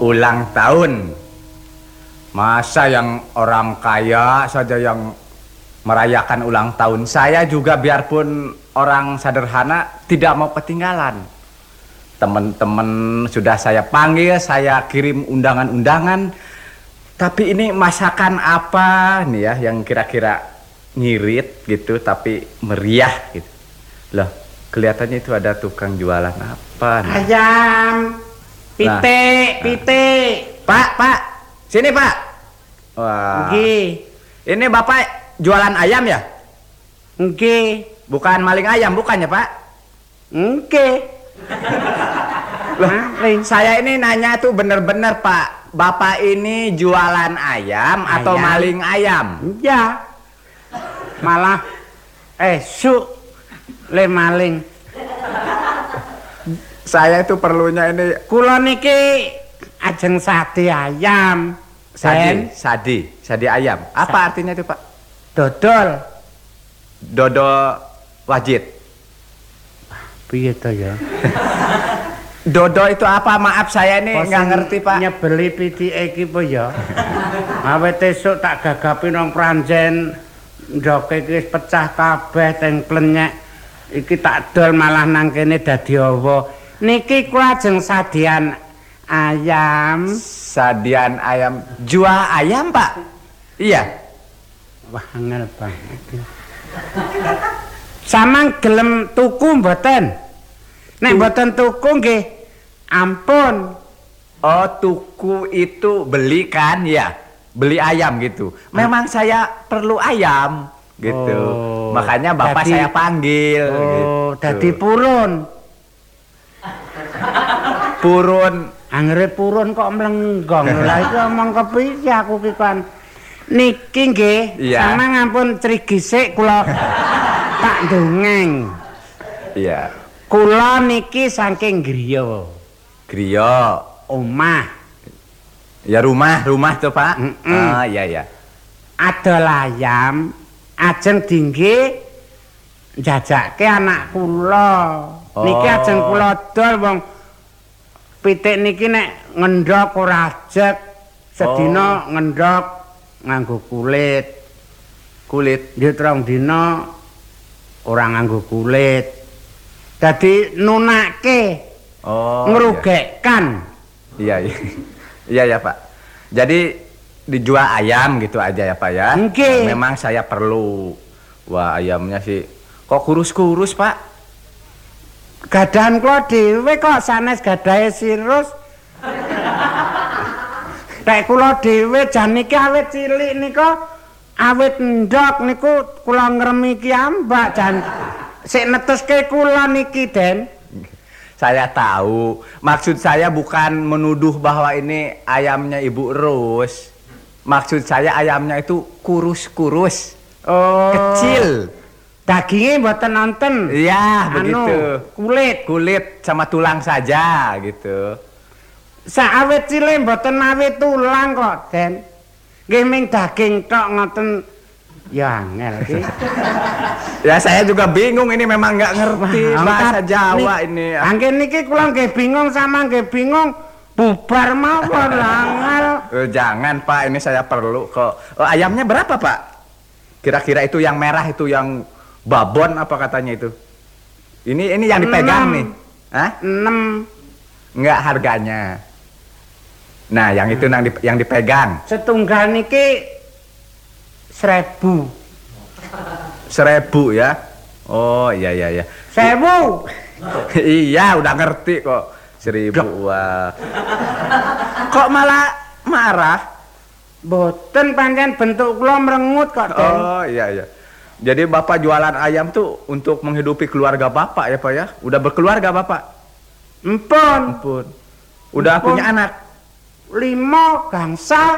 ulang tahun. Masa yang orang kaya saja yang merayakan ulang tahun? Saya juga biarpun orang sederhana tidak mau ketinggalan. Teman-teman sudah saya panggil, saya kirim undangan-undangan. Tapi ini masakan apa nih ya yang kira-kira ngirit gitu tapi meriah gitu. Loh, kelihatannya itu ada tukang jualan apa nih? Ayam, pite. Pak, sini Pak. Wah. Nggih. Ini Bapak jualan ayam ya? Nggih. Bukan maling ayam, bukannya Pak? Nggih. Loh, saya ini nanya tuh bener-bener Pak. Bapak ini jualan ayam atau maling ayam? Ya. Malah esuk le maling. Saya itu perlunya ini Kula niki ajeng sate ayam. sadi ayam. Apa artinya itu Pak? Dodol. Dodo wajit. Piye to ya? Dodo itu apa? Maaf saya ini nggak ngerti Pak. Nyebeli pitike iki po ya. Awet esuk tak gagapi nang pranjen ndoke iki wis pecah kabeh teng klenyek. Iki tak dol malah nang kene dadi awa. Niki kula ajeng sadian ayam. Sadian ayam. Jual ayam Pak? Iya. Wah angel banget. Samang gelem tuku mboten? Nek mboten tuku nggih ampun. Oh, tuku itu beli kan ya? Beli ayam gitu. Memang saya perlu ayam gitu. Makanya Bapak saya panggil gitu. Dadi purun. Purun. Anggere purun kok mlenggong. Lah iki omong kepiye aku ki kan. Niki nggih, sama ngampun trigisik kula tak dongeng. Iya. Kula niki saking griya. Griya, omah. Ya rumah tuh Pak. Ah, iya. Adol ayam ajeng dingge njajake anak kula. Niki ajeng kula dol wong pitik niki nek ngendhok ora ajeg. Sedina ngendhok nganggo kulit. Nggih terong dina ora nganggo kulit. Dadi nunake. Ngrugekkan. Iya. Iya ya Pak. Jadi dijual ayam gitu aja ya Pak ya. Nggih. Memang saya perlu. Wah, ayamnya sih kok kurus-kurus Pak. Gadahan kula dhewe kok sanes gadahe sirus. Nek kula dhewe jan niki awit cilik nika awit ndok niku kula ngremi kiambak jan sik neteske kula niki Den. Saya tahu. Maksud saya bukan menuduh bahwa ini ayamnya Ibu Ros. Maksud saya ayamnya itu kurus-kurus. Kecil. Dagingnya mboten nonton. Iya, begitu. Kulit sama tulang saja gitu. Saawit cilik mboten mawi tulang kok, Den. Nggih ming daging tok ngoten. Ya angel iki. Ya saya juga bingung ini memang nggak ngerti bahasa Jawa ini. Angge niki kula nggih bingung sama nggih bingung bubar mawon angel. Jangan Pak, ini saya perlu kok. Ayamnya berapa Pak? Kira-kira itu yang merah itu yang babon apa katanya itu? Ini yang dipegang nih. Hah? 6. Enggak harganya. Nah, yang itu yang dipegang. Setunggal niki 1.000. 1.000 ya? Oh, iya. 1.000. Iya, udah ngerti kok. 1.000. Wah. Kok malah marah? Boten pancen bentuk kula merengut kok, Den. Oh, iya. Jadi Bapak jualan ayam tuh untuk menghidupi keluarga Bapak ya, Pak ya? Udah berkeluarga Bapak? Empun. Udah punya anak? 5 gangsal.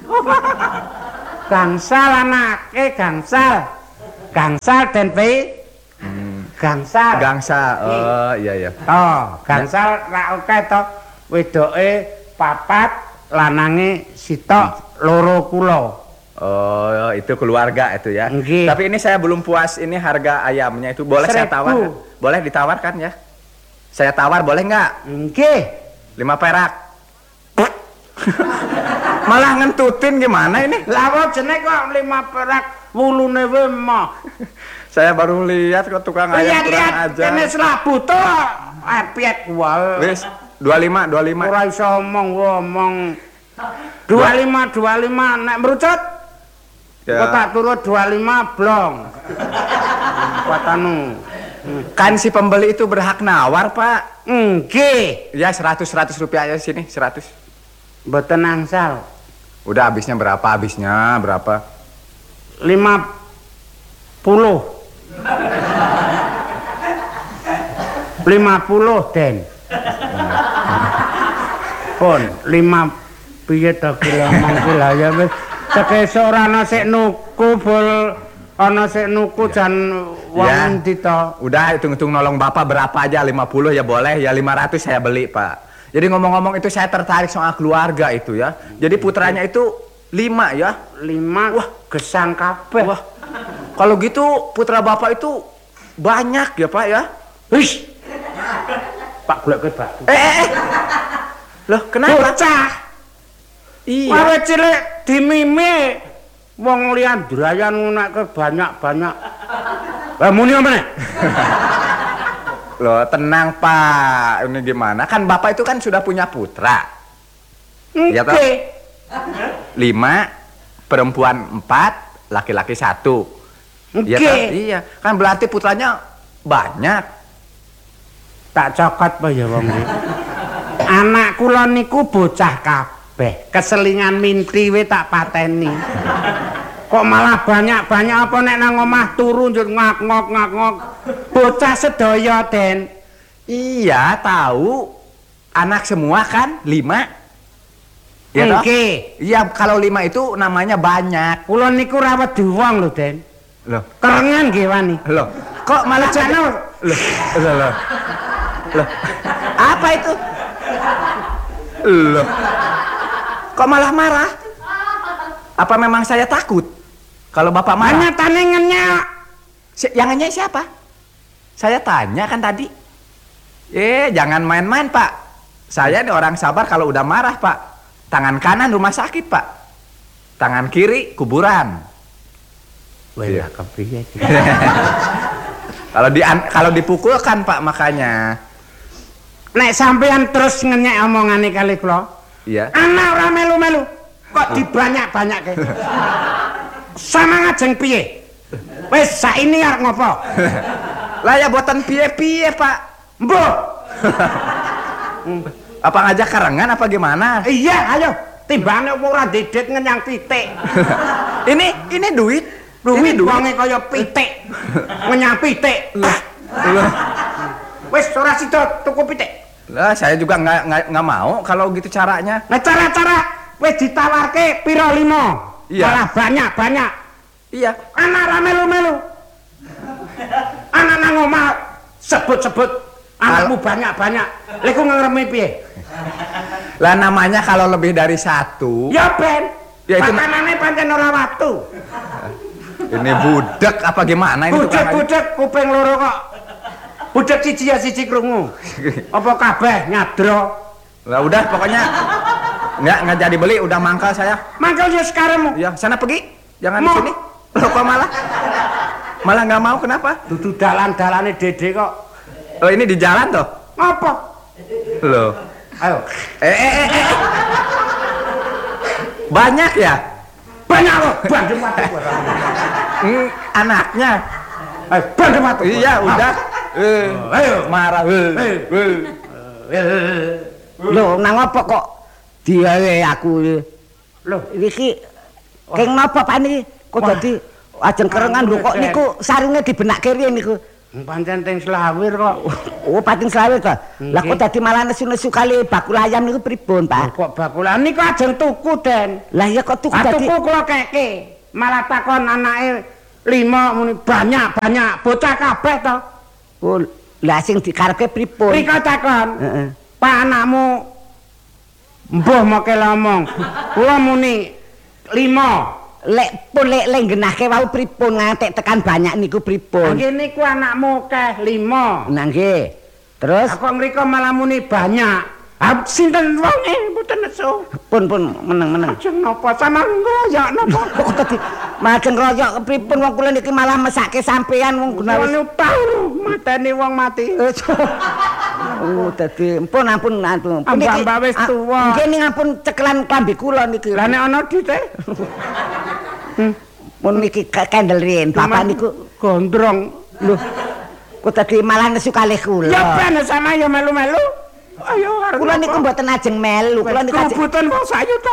Gangsal anake gangsal. Gangsal Den Pi. Gangsal. Oh, iya. Gangsal ra akeh to. Wedoke 4, lanange sitok 2 kula. Oh, itu keluarga itu ya. Nggih. Tapi ini saya belum puas ini harga ayamnya itu. Boleh 1.000. Saya tawarkan? Boleh ditawarkan ya? Saya tawar boleh nggak? Nggih. 5 perak. Malah ngentutin gimana ini? Lah jenenge kok 5 perak wulune wae mah. Saya baru lihat kok tukang ayam kurang aja. Kene selabu to. Epiet wae. Wis 25. Ora iso omong. 25 nek merucut. Ya. Kok tak turut 25 blong. Kuatanu. Kan si pembeli itu berhak nawar, Pak. Nggih. Ya 100 rupiah aja sini, 100. Mboten angsal. Udah habisnya berapa? 50. Den. Pun 5 piye to kilo mangke lah ya wis sekesuk ora ana sik nuku bol ana sik nuku jan wong Ya. endi to. Udah hitung-hitung nolong Bapak berapa aja, 50 ya boleh, ya 500 saya beli, Pak. Jadi ngomong-ngomong itu saya tertarik soal keluarga itu ya. Jadi putranya itu 5 ya. 5 wah gesang kabeh. Wah. Kalau gitu putra Bapak itu banyak ya, Pak ya. Wis. Pak golek batu. Loh, kenapa? Bocah. Iya. Awet cilik dimime wong liyan drayan ngunakke banyak-banyak. Lah muni meneh. Loh, tenang, Pak. Ini gimana? Kan Bapak itu kan sudah punya putra. Iya toh? 5, perempuan 4, laki-laki 1. Iya toh? Iya. Kan berarti putranya banyak. Tak cokot apa ya wong iki. Anak kula niku bocah kabeh. Keselingan minti we tak pateni. Kok malah banyak-banyak apa nek nang omah turu njur ngak-ngok. Bocah sedaya, Den. Iya, tahu. Anak semua kan 5. Iya toh? Nggih. Iya, kalau 5 itu namanya banyak. Kula niku ra wedi wong lho, Den. Loh, Kerengan nggih wani. loh. Kok malah Jano. Loh. Apa itu? Loh. Kok malah marah? Apa memang saya takut? Kalau Bapak marah. Nyatane ngenyak. Yang nanya siapa? Saya tanya kan tadi. Jangan main-main, Pak. Saya ini orang sabar kalau udah marah, Pak. Tangan kanan rumah sakit, Pak. Tangan kiri kuburan. Weh, kepiye iki? Kalau dipukul kan, Pak, makanya. Nek sampean terus ngenyek omongane kali kula. Iya. Anak ora melu-melu. Kok dibanyak-banyakke? Sama ngajeng piye? Wis saiki arep ngopo? Lah ya boten piye-piye, Pak. Mbok. Apa ngajak karengan apa gimana? Iya, ayo. Timbane opo ora didet ngenyang pitik. Ini duit. Duit wonge kaya pitik. Ngenyang pitik. Wis ora sida tuku pitik. Lah saya juga nggak mau kalau gitu caranya. Nah cara-cara wis ditawarke pira 5. Iya. Malah banyak-banyak. Iya. Anak ra melu-melu. Anak nang omah sebut-sebut anakmu banyak-banyak. Lha ku ngremi piye? Lah namanya kalau lebih dari 1. Ya ben. Ya, itu makanane pancen ora watu. Ini budek apa gimana ini tukang? Budek kuping loro kok. Budek siji ya siji krungu. Apa kabeh nyadro? Lah udah pokoknya nggak jadi beli, udah mangkal saya. Mangkel ya sekarang. Ya sana pergi, jangan di Mau. sini. Loh kok malah nggak mau, kenapa? Dudu dalan-dalane Dede kok. Oh ini di jalan toh? Apa? Loh. Ayo. Banyak ya? Banyak kok, bandem watu. Anaknya. Bandem watu. Iya udah. Ayo. Marah. Lho, nang apa kok diawe aku? Lho, Iki keng napa Pak niki? Kok dadi ajeng kerengan lho kok niku sarunge dibenakke riyen niku. pancen teng selawir kok. Oh, pating selawe to. Lah kok dadi malah nesu-nesu kali bakul ayam niku pripun, Pak? Kok bakulan niku ajeng tuku, Den. Lah ya kok tuku dadi Tuku kula keke. Malah takon anake 5 muni banyak-banyak bocah kabeh to. Oh, lah sing dikarepke pripun? Rika takon. Heeh. Pak anakmu mbuh moke ngomong. Kula muni 5. Lek nggenahke wau pripun ngantek tekan banyak niku pripun? Nggih niku anakmu akeh 5. Nah nggih. Terus Aku ngriko malah muni banyak. Sinten wonge mboten nesu. Pun meneng. Ajeng napa sampean ngroyok napa? Kok tadi majeng royok pripun wong kula niki malah mesake sampean wong gunawan. Wong utah mateni wong mati. Oh, dadi ampun. Mbak wis tuwa. Nggih ning ampun cekelan klambi kula niki. Lah nek ana dite. Mun niki kendel riyen bapak niku gondrong. lho. Kok tadi malah nesu kalih kula. Ya ben sama ya melu-melu. Ayo arep. Kula niku mboten ajeng melu, kula niku ajeng kebutuhan wong sayuta.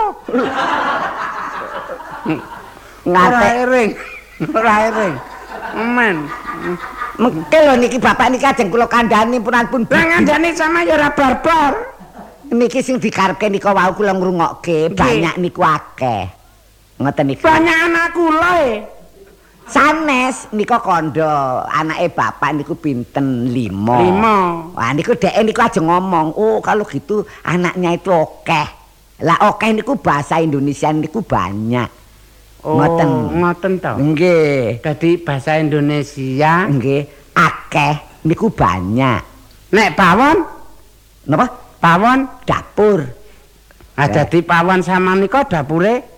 ngate. Ora ering. Men. Mengke lho niki bapak niki ajeng kula kandhani pun Lah ngandani sama ya ora barbar. niki sing dikarepke nika wau kula ngrungokke banyak niku akeh. Ngoten niki. Banyak anak kula Sanes nika kandha anake bapak niku pinten 5. Wah niku dheke niku aja ngomong, "Oh, kalau gitu anaknya itu akeh." Lah akeh niku bahasa Indonesia niku banyak. Ngoten to. Nggih. Dadi bahasa Indonesia Nggih, akeh niku banyak. nek pawon Napa? pawon Dapur. dadi pawon sama nika dapure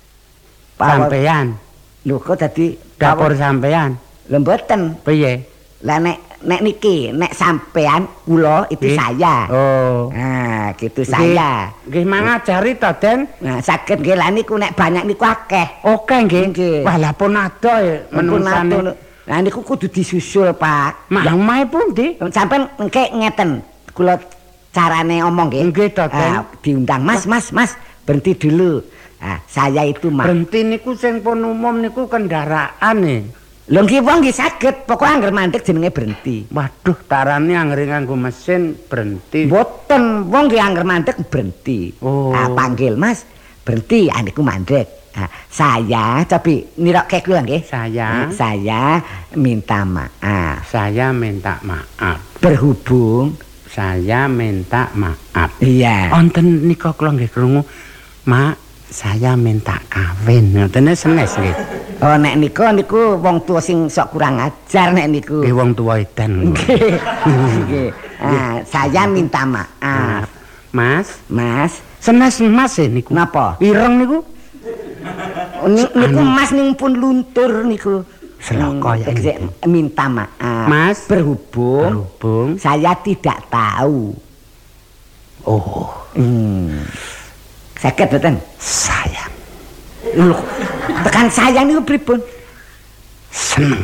sampean. Lho kok dadi Dapur sampean. Lho mboten. Piye? Lah nek niki, nek sampean kula itu saya. Oh. Nah, gitu saya. Nggih mangajari to, Den. Nah, saged nggih lah niku nek banyak niku akeh. Oke nggih. Nggih. Wah, lah pun ada ya menungsane. Nah niku kudu disusul, Pak. Mak omahe pundi? Sampeyan engke ngeten. Kula carane ngomong nggih. Nggih to, Den. Diundang, Mas, berhenti dulu. Nah, saya itu Mas. Berhenti niku sing pun umum niku kendaraane. Lho nggih wong nggih saged, pokoke angger mandek jenenge berhenti. Waduh, tarane angger nganggo mesin berhenti. Mboten, wong nggih angger mandek berhenti. Oh. Ah, panggil Mas, berhenti, niku mandek. Nah, saya tapi nirokke kula nggih. Saya minta maaf. Saya minta maaf. Berhubung Saya minta maaf. iya. Wonten nika kula nggih krungu, Mak, saya minta kawin. Ngoten senes nggih. Oh nek niku wong tua sing sok kurang ajar nek niku. Nggih wong tuwa edan. Nggih. Saya minta maaf. Mas, senes Mas niku. Napa? Ireng niku. Niku Mas ning pun luntur niku. Seloko ya. Minta maaf. Mas, berhubung saya tidak tahu. Oh, Saged mboten? sayang. Lho, tekan sayang niku pripun? Seneng.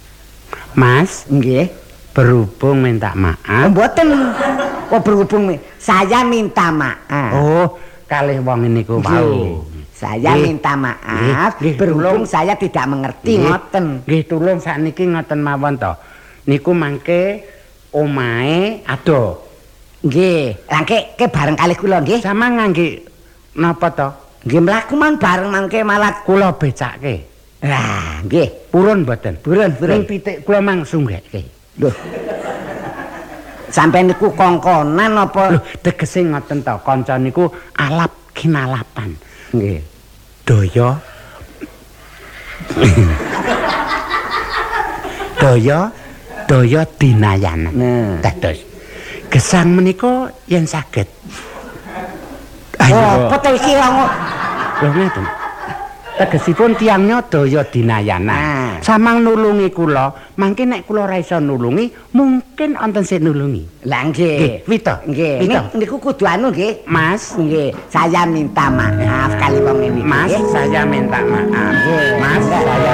Mas, Nggih. berhubung minta maaf. Mboten. Oh berhubung saya minta maaf. Oh, kalih wong niku wau. Saya minta maaf berhubung saya tidak mengerti ngoten. Nggih tulung sakniki ngoten mawon to. Niku mangke omahe ado. Nggih, langke ke bareng kalih kula nggih. Sama ngangge napa to? Nggih mlaku mang bareng mangke malah Kula becake. lah nggih. Purun mboten? Purun. Ning pitik kula mang sunggeke. Lho. Sampai niku kongkonan apa? Lho, tegese ngoten to, kanca niku alap kinalapan. Nggih. Daya daya dinayanan. Nah. Dados gesang menika yen saged. Oh, apa to iki wong? Lho ngeten. Tegesipun tiyangnya daya dinayanan. Nah. Samang nulungi kula, mangke nek kula ora iso nulungi, mungkin wonten sing nulungi. Lah nggih. Wita. Nggih. Niku kudu anu nggih. Mas, Nggih, saya minta maaf kali wong ini. Mas, nggih. saya minta maaf. Nggih. Mas, saya